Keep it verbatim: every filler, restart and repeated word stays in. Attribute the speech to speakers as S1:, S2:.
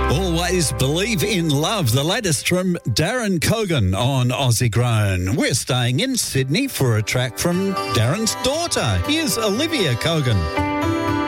S1: Always Believe in Love, the latest from Darren Cogan on Aussie Grown. We're staying in Sydney for a track from Darren's daughter. Here's Olivia Cogan.